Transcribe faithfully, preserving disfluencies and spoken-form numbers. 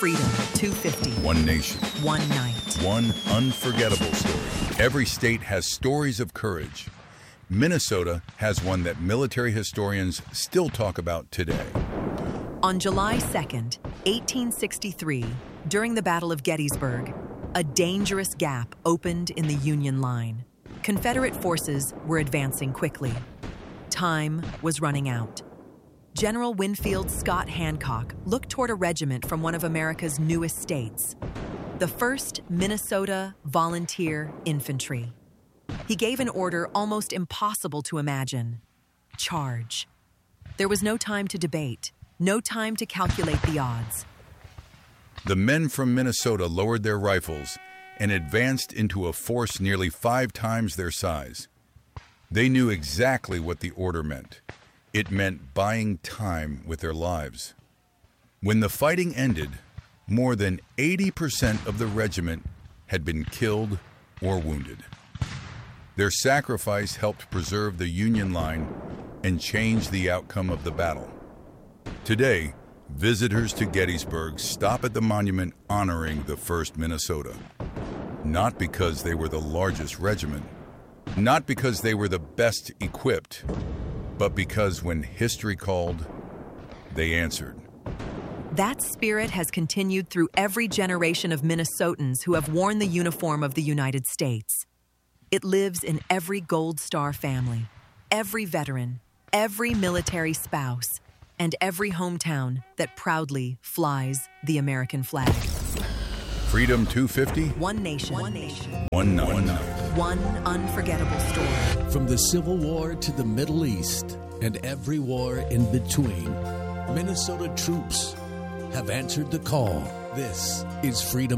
Freedom two fifty. One nation. One night. One unforgettable story. Every state has stories of courage. Minnesota has one that military historians still talk about today. On July second, eighteen sixty-three, during the Battle of Gettysburg, a dangerous gap opened in the Union line. Confederate forces were advancing quickly. Time was running out. General Winfield Scott Hancock looked toward a regiment from one of America's newest states, the first Minnesota Volunteer Infantry. He gave an order almost impossible to imagine: charge. There was no time to debate, no time to calculate the odds. The men from Minnesota lowered their rifles and advanced into a force nearly five times their size. They knew exactly what the order meant. It meant buying time with their lives. When the fighting ended, more than eighty percent of the regiment had been killed or wounded. Their sacrifice helped preserve the Union line and change the outcome of the battle. Today, visitors to Gettysburg stop at the monument honoring the first Minnesota. Not because they were the largest regiment, not because they were the best equipped, but because when history called, they answered. That spirit has continued through every generation of Minnesotans who have worn the uniform of the United States. It lives in every Gold Star family, every veteran, every military spouse, and every hometown that proudly flies the American flag. Freedom two fifty. One nation. One nation. One night. One, night. One unforgettable story. From the Civil War to the Middle East and every war in between, Minnesota troops have answered the call. This is Freedom